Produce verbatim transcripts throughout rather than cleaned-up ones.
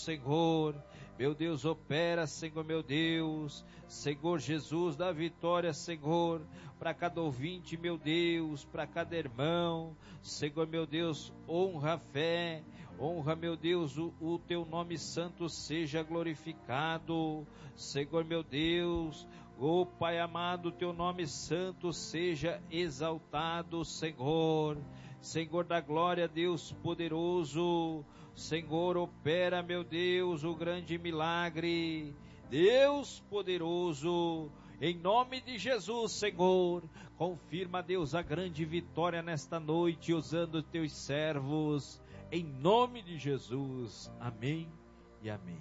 Senhor. Meu Deus, opera, Senhor, meu Deus. Senhor Jesus, dá vitória, Senhor, para cada ouvinte, meu Deus, para cada irmão. Senhor, meu Deus, honra a fé, honra, meu Deus, o, o teu nome santo seja glorificado. Senhor, meu Deus, ó Pai amado, teu nome santo seja exaltado, Senhor. Senhor da glória, Deus poderoso, Senhor, opera, meu Deus, o grande milagre, Deus poderoso, em nome de Jesus, Senhor, confirma, Deus, a grande vitória nesta noite, usando teus servos, em nome de Jesus, amém e amém.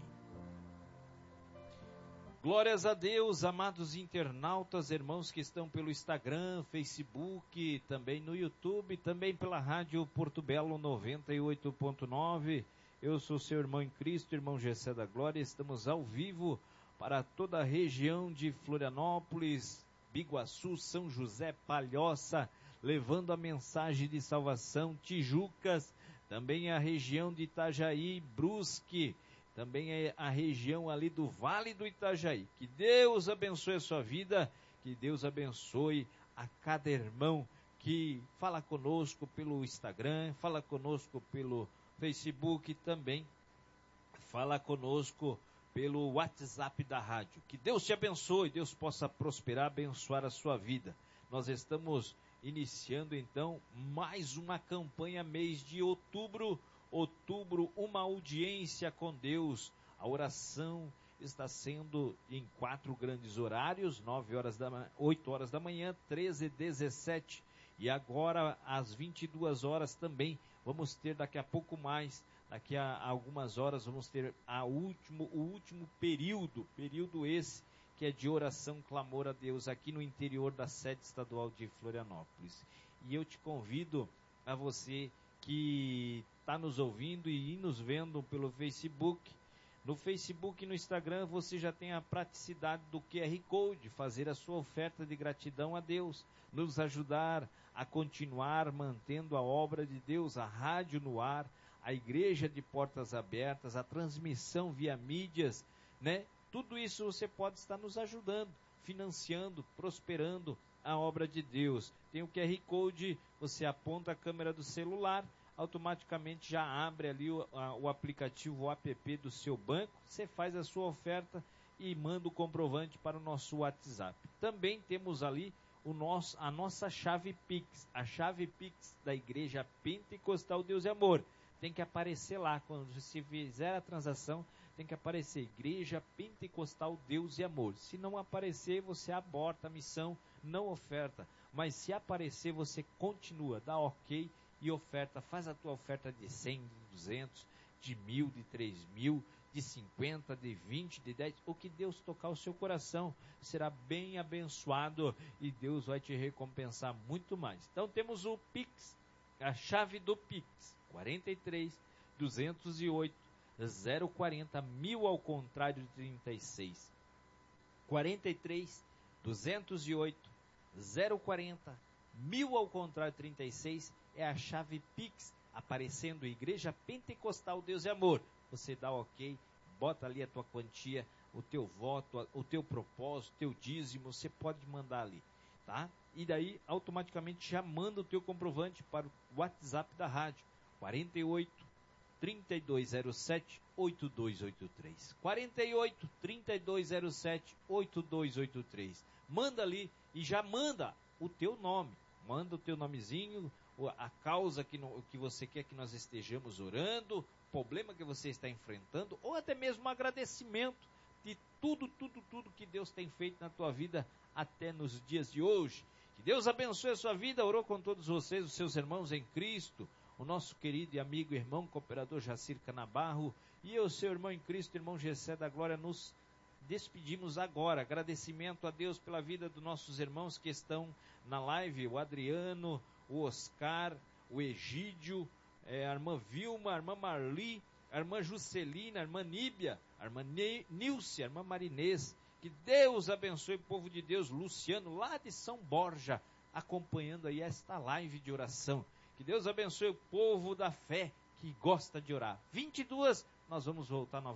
Glórias a Deus, amados internautas, irmãos que estão pelo Instagram, Facebook, também no YouTube, também pela Rádio Porto Belo noventa e oito ponto nove. Eu sou seu irmão em Cristo, irmão Gessé da Glória. Estamos ao vivo para toda a região de Florianópolis, Biguaçu, São José, Palhoça, levando a mensagem de salvação, Tijucas, também a região de Itajaí, Brusque, também é a região ali do Vale do Itajaí. Que Deus abençoe a sua vida, que Deus abençoe a cada irmão que fala conosco pelo Instagram, fala conosco pelo Facebook, também fala conosco pelo WhatsApp da rádio. Que Deus te abençoe, Deus possa prosperar, abençoar a sua vida. Nós estamos iniciando então mais uma campanha mês de outubro, Outubro, uma audiência com Deus. A oração está sendo em quatro grandes horários, nove horas da, oito horas da manhã, treze, dezessete e agora às vinte e duas horas também. Vamos ter daqui a pouco mais, daqui a algumas horas vamos ter a último, o último período, período esse que é de oração, clamor a Deus aqui no interior da sede estadual de Florianópolis. E eu te convido a você que está nos ouvindo e nos vendo pelo Facebook. No Facebook e no Instagram você já tem a praticidade do Q R Code, fazer a sua oferta de gratidão a Deus, nos ajudar a continuar mantendo a obra de Deus, a rádio no ar, a igreja de portas abertas, a transmissão via mídias, né? Tudo isso você pode estar nos ajudando, financiando, prosperando a obra de Deus. Tem o Q R Code, você aponta a câmera do celular, automaticamente já abre ali o, a, o aplicativo, o app do seu banco, você faz a sua oferta e manda o comprovante para o nosso WhatsApp. Também temos ali o nosso, a nossa chave Pix, a chave Pix da Igreja Pentecostal Deus e Amor. Tem que aparecer lá, quando você fizer a transação, tem que aparecer Igreja Pentecostal Deus e Amor. Se não aparecer, você aborta a missão, não oferta. Mas se aparecer, você continua, dá ok e oferta, faz a tua oferta de cem, de duzentos, de mil, de três mil, de cinquenta, de vinte, de dez, o que Deus tocar o seu coração, será bem abençoado e Deus vai te recompensar muito mais. Então temos o Pix, a chave do Pix, quarenta e três, duzentos e oito, zero quarenta, mil ao contrário de trinta e seis. quarenta e três, duzentos e oito, zero quarenta, mil ao contrário de trinta e seis, é a chave Pix, aparecendo Igreja Pentecostal Deus e Amor. Você dá ok, bota ali a tua quantia, o teu voto, o teu propósito, o teu dízimo, você pode mandar ali, tá? E daí, automaticamente, já manda o teu comprovante para o WhatsApp da rádio, quarenta e oito, trinta e dois zero sete, oito dois oito três. quarenta e oito, trinta e dois zero sete, oito dois oito três. Manda ali e já manda o teu nome, manda o teu nomezinho, a causa que, no, que você quer que nós estejamos orando, problema que você está enfrentando, ou até mesmo um agradecimento de tudo, tudo, tudo que Deus tem feito na tua vida até nos dias de hoje. Que Deus abençoe a sua vida. Orou com todos vocês, os seus irmãos em Cristo, o nosso querido e amigo irmão cooperador Jacir Canabarro e eu, seu irmão em Cristo, irmão Gessé da Glória, nos despedimos agora. Agradecimento a Deus pela vida dos nossos irmãos que estão na live, o Adriano, o Oscar, o Egídio, é, a irmã Vilma, a irmã Marli, a irmã Juscelina, a irmã Níbia, a irmã Nilce, a irmã Marinês. Que Deus abençoe o povo de Deus. Luciano, lá de São Borja, acompanhando aí esta live de oração. Que Deus abençoe o povo da fé que gosta de orar. vinte e duas, nós vamos voltar novamente.